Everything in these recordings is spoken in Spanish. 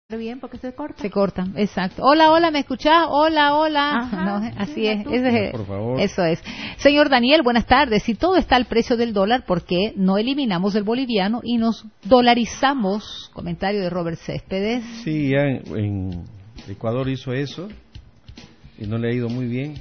Bien, porque se corta. Se corta, exacto. Hola, hola, ¿me escuchás? Hola, hola. Ajá, no, así sí, es. Por favor. Eso es. Señor Daniel, buenas tardes. Si todo está al precio del dólar, ¿por qué no eliminamos el boliviano y nos dolarizamos? Comentario de Robert Céspedes. Sí, ya en Ecuador hizo eso y no le ha ido muy bien,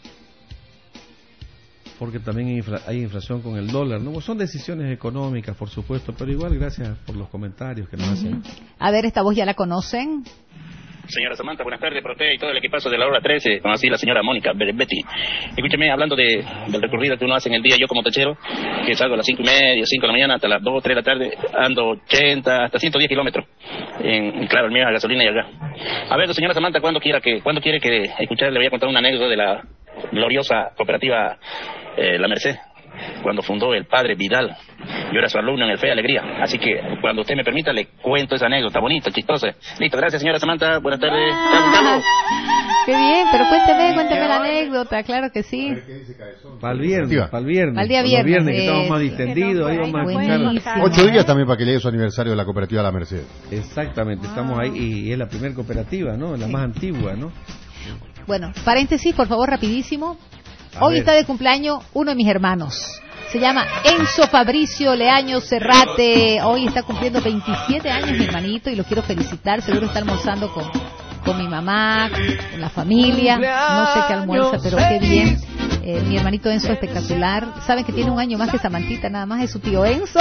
porque también hay inflación con el dólar, ¿no? Son decisiones económicas, por supuesto, pero igual gracias por los comentarios que nos hacen. A ver, esta voz ya la conocen. Señora Samantha, buenas tardes para usted y todo el equipazo de la hora 13, como así la señora Mónica Betty. Escúcheme, hablando del recorrido que uno hace en el día, yo como tachero, que salgo a las 5:30, 5 de la mañana, hasta las 2, 3 de la tarde, ando 80, hasta 110 kilómetros, claro, el mío a gasolina y acá. A ver, señora Samantha, ¿cuándo quiere que escuchar? Le voy a contar una anécdota de la gloriosa cooperativa La Merced, cuando fundó el padre Vidal. Yo era su alumno en el Fe de Alegría, así que cuando usted me permita le cuento esa anécdota bonita, chistosa. Listo, gracias señora Samantha, buenas tardes. Qué bien, pero cuénteme la anécdota, claro que sí. Para el viernes. Para el día Los viernes. viernes que estamos más distendidos, ahí vamos a escuchar. Buenísimo. 8 días también para que llegue su aniversario de la cooperativa La Merced. Exactamente, estamos ahí y es la primera cooperativa, ¿no? La más antigua, ¿no? Bueno, paréntesis, por favor, rapidísimo. A Hoy ver. está de cumpleaños uno de mis hermanos. Se llama Enzo Fabricio Leaño Serrate. Hoy está cumpliendo 27 años mi hermanito y lo quiero felicitar. Seguro está almorzando con mi mamá, con la familia. No sé qué almuerza, pero qué bien. Mi hermanito Enzo espectacular. Saben que tiene un año más que Samantita, nada más es su tío Enzo.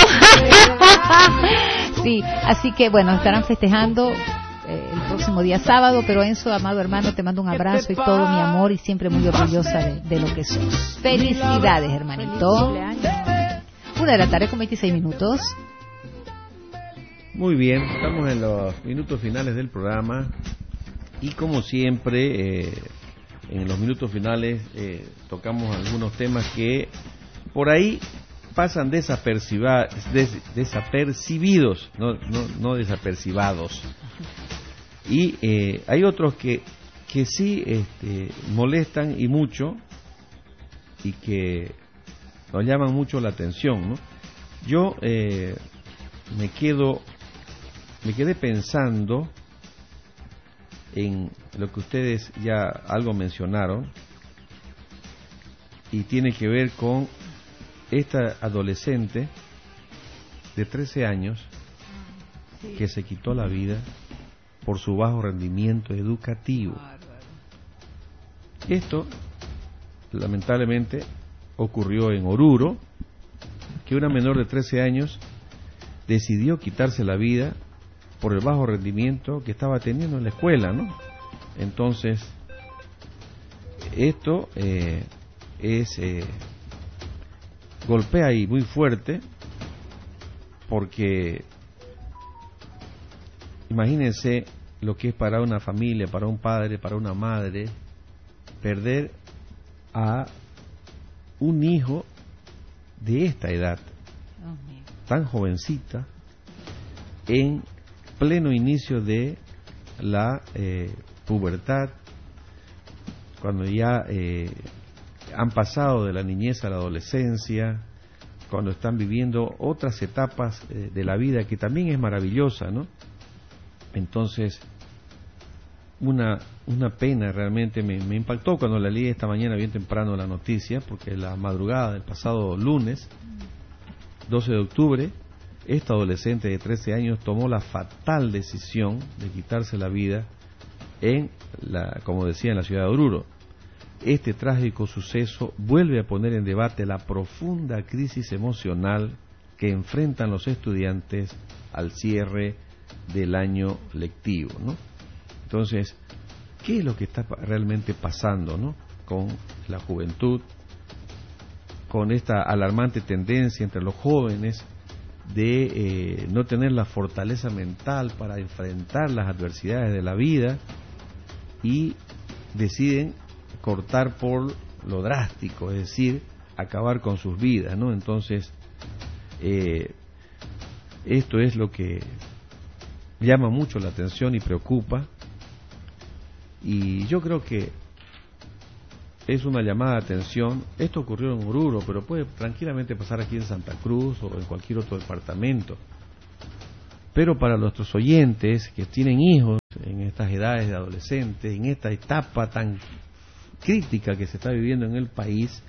Sí, así que bueno, estarán festejando el próximo día sábado, pero Enzo, amado hermano, te mando un abrazo y todo mi amor y siempre muy orgullosa de lo que sos. Felicidades, hermanito. 1:00 con 26 minutos. Muy bien, estamos en los minutos finales del programa y como siempre, en los minutos finales tocamos algunos temas que por ahí pasan desapercibidos, no desapercibados. Y hay otros que sí molestan y mucho y que nos llaman mucho la atención, ¿no? Yo me quedé pensando en lo que ustedes ya algo mencionaron y tiene que ver con esta adolescente de 13 años que se quitó la vida por su bajo rendimiento educativo. Esto, lamentablemente, ocurrió en Oruro, que una menor de 13 años decidió quitarse la vida por el bajo rendimiento que estaba teniendo en la escuela, ¿no? Entonces, esto golpea ahí muy fuerte, porque imagínense lo que es para una familia, para un padre, para una madre, perder a un hijo de esta edad, tan jovencita, en pleno inicio de la pubertad, cuando ya han pasado de la niñez a la adolescencia, cuando están viviendo otras etapas de la vida que también es maravillosa, ¿no? Entonces, una pena realmente me impactó cuando la leí esta mañana bien temprano la noticia, porque la madrugada del pasado lunes, 12 de octubre, esta adolescente de 13 años tomó la fatal decisión de quitarse la vida como decía, en la ciudad de Oruro. Este trágico suceso vuelve a poner en debate la profunda crisis emocional que enfrentan los estudiantes al cierre del año lectivo, ¿no? Entonces, ¿qué es lo que está realmente pasando, ¿no? Con la juventud, con esta alarmante tendencia entre los jóvenes de no tener la fortaleza mental para enfrentar las adversidades de la vida y deciden cortar por lo drástico, es decir, acabar con sus vidas, ¿no? Entonces, esto es lo que llama mucho la atención y preocupa, y yo creo que es una llamada de atención. Esto ocurrió en Oruro, pero puede tranquilamente pasar aquí en Santa Cruz o en cualquier otro departamento. Pero para nuestros oyentes que tienen hijos en estas edades de adolescentes, en esta etapa tan crítica que se está viviendo en el país,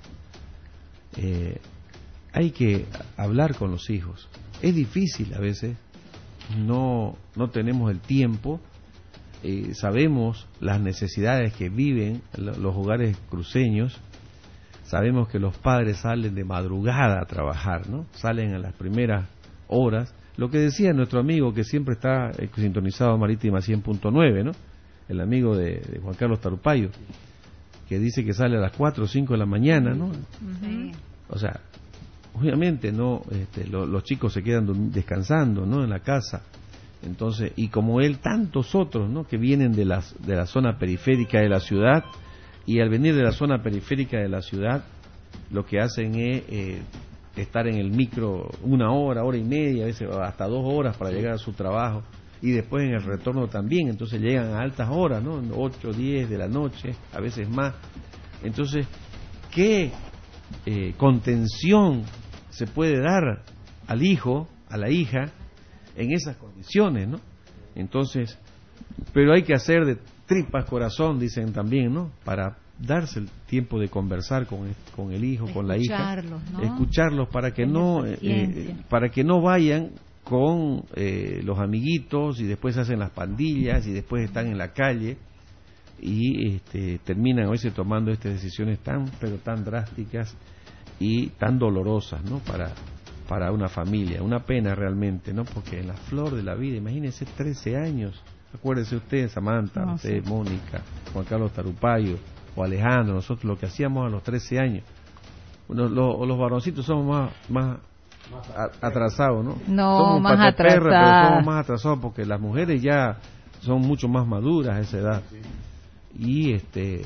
hay que hablar con los hijos. Es difícil a veces, no tenemos el tiempo, sabemos las necesidades que viven los hogares cruceños, sabemos que los padres salen de madrugada a trabajar, ¿no? Salen a las primeras horas. Lo que decía nuestro amigo que siempre está sintonizado a Marítima 100.9, ¿no? El amigo de Juan Carlos Tarupayo, que dice que sale a las 4 o 5 de la mañana, ¿no? Sí. O sea, obviamente no, los chicos se quedan descansando, ¿no? En la casa. Entonces, y como él, tantos otros, ¿no? Que vienen de la zona periférica de la ciudad, y al venir de la zona periférica de la ciudad, lo que hacen es estar en el micro 1 hora, hora y media, a veces hasta 2 horas para llegar a su trabajo, y después en el retorno también. Entonces llegan a altas horas, ¿no? 8, 10 de la noche, a veces más. Entonces, ¿qué contención se puede dar al hijo, a la hija, en esas condiciones, ¿no? Entonces, pero hay que hacer de tripas corazón, dicen también, ¿no? Para darse el tiempo de conversar con el hijo, con la hija, ¿no? Escucharlos para que no vayan con los amiguitos y después hacen las pandillas y después están en la calle y terminan a veces tomando estas decisiones tan drásticas y tan dolorosas, ¿no? Para una familia. Una pena realmente, ¿no? Porque en la flor de la vida, imagínense, 13 años, acuérdese usted, Samantha, usted, Mónica, Juan Carlos Tarupayo o Alejandro, nosotros lo que hacíamos a los 13 años. Los varoncitos somos más atrasados, ¿no? No, somos más pataperras, pero atrasados. somos más atrasados porque las mujeres ya son mucho más maduras a esa edad. Y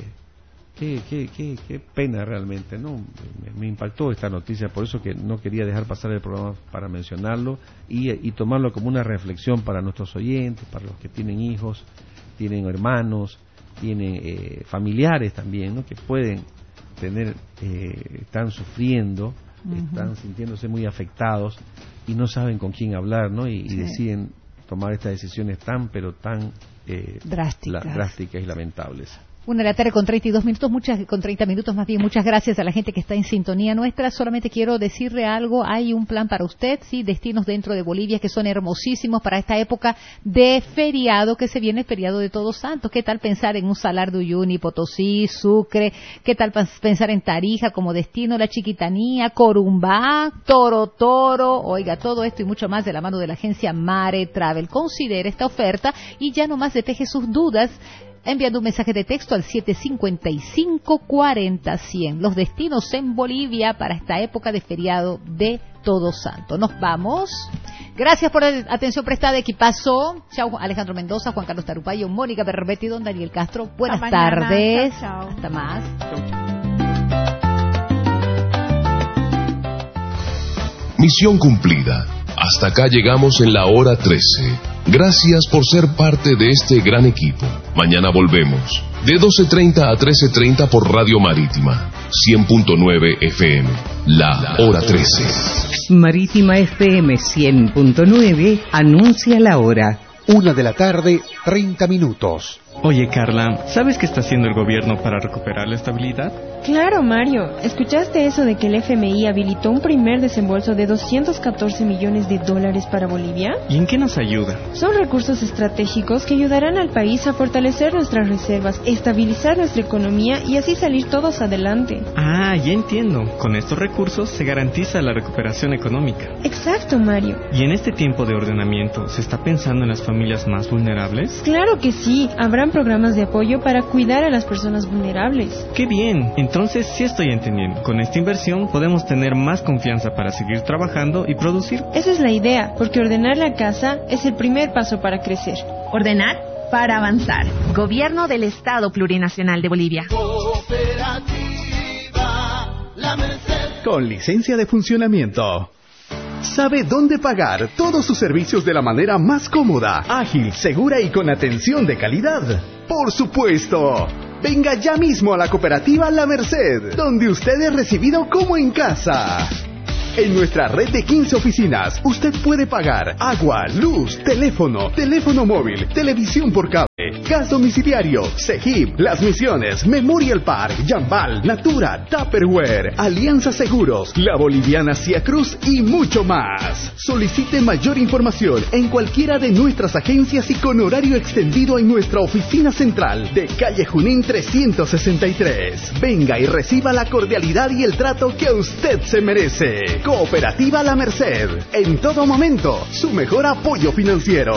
qué pena realmente, ¿no? Me impactó esta noticia, por eso que no quería dejar pasar el programa para mencionarlo y tomarlo como una reflexión para nuestros oyentes, para los que tienen hijos, tienen hermanos, tienen familiares también, ¿no? Que pueden tener, están sufriendo, están sintiéndose muy afectados y no saben con quién hablar, ¿no? Y deciden tomar estas decisiones tan drásticas y lamentables. 1 de la tarde con 32 minutos, con 30 minutos más bien. Muchas gracias a la gente que está en sintonía nuestra. Solamente quiero decirle algo. Hay un plan para usted, sí, destinos dentro de Bolivia que son hermosísimos para esta época de feriado que se viene, el feriado de Todos Santos. ¿Qué tal pensar en un Salar de Uyuni, Potosí, Sucre? ¿Qué tal pensar en Tarija como destino, La Chiquitanía, Corumbá, Toro? Oiga, todo esto y mucho más de la mano de la agencia Mare Travel. Considere esta oferta y ya nomás despeje sus dudas enviando un mensaje de texto al 755-40-100. Los destinos en Bolivia para esta época de feriado de Todos Santos. Nos vamos. Gracias por la atención prestada, equipazo. Chao, Alejandro Mendoza, Juan Carlos Tarupayo, Mónica Berrebetti, don Daniel Castro. Buenas tardes. Chao. Hasta más. Misión cumplida. Hasta acá llegamos en la hora 13. Gracias por ser parte de este gran equipo. Mañana volvemos, de 12:30 a 13:30 por Radio Marítima, 100.9 FM, la hora 13. Marítima FM 100.9 anuncia la hora. 1 de la tarde, 30 minutos. Oye, Carla, ¿sabes qué está haciendo el gobierno para recuperar la estabilidad? Claro, Mario. ¿Escuchaste eso de que el FMI habilitó un primer desembolso de $214 millones para Bolivia? ¿Y en qué nos ayuda? Son recursos estratégicos que ayudarán al país a fortalecer nuestras reservas, estabilizar nuestra economía y así salir todos adelante. Ah, ya entiendo. Con estos recursos se garantiza la recuperación económica. Exacto, Mario. ¿Y en este tiempo de ordenamiento se está pensando en las familias más vulnerables? Claro que sí. Habrán programas de apoyo para cuidar a las personas vulnerables. ¡Qué bien! Entonces sí estoy entendiendo. Con esta inversión podemos tener más confianza para seguir trabajando y producir. Esa es la idea, porque ordenar la casa es el primer paso para crecer. Ordenar para avanzar. Gobierno del Estado Plurinacional de Bolivia. Cooperativa La Merced. Con licencia de funcionamiento. Sabe dónde pagar todos sus servicios de la manera más cómoda, ágil, segura y con atención de calidad. ¡Por supuesto! Venga ya mismo a la cooperativa La Merced, donde usted es recibido como en casa. En nuestra red de 15 oficinas, usted puede pagar agua, luz, teléfono móvil, televisión por cable. Gas domiciliario, Sejib, Las Misiones, Memorial Park, Yambal, Natura, Tupperware, Alianza Seguros, La Boliviana Cia Cruz y mucho más. Solicite mayor información en cualquiera de nuestras agencias y con horario extendido en nuestra oficina central de calle Junín 363. Venga y reciba la cordialidad y el trato que usted se merece. Cooperativa La Merced, en todo momento, su mejor apoyo financiero.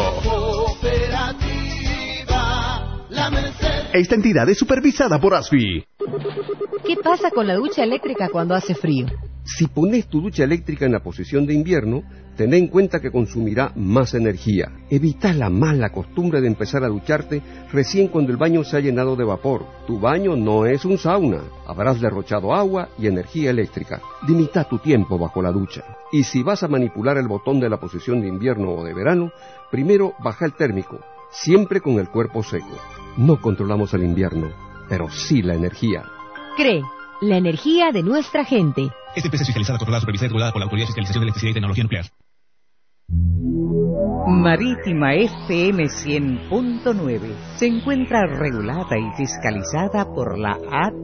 Esta entidad es supervisada por ASFI. ¿Qué pasa con la ducha eléctrica cuando hace frío? Si pones tu ducha eléctrica en la posición de invierno, ten en cuenta que consumirá más energía. Evita la mala costumbre de empezar a ducharte recién cuando el baño se ha llenado de vapor. Tu baño no es un sauna. Habrás derrochado agua y energía eléctrica. Limita tu tiempo bajo la ducha. Y si vas a manipular el botón de la posición de invierno o de verano, primero baja el térmico, siempre con el cuerpo seco. No controlamos el invierno, pero sí la energía. CRE, la energía de nuestra gente. Esta empresa es fiscalizada, controlada, supervisada y regulada por la Autoridad de Fiscalización de Electricidad y Tecnología Nuclear. Marítima FM 100.9 se encuentra regulada y fiscalizada por la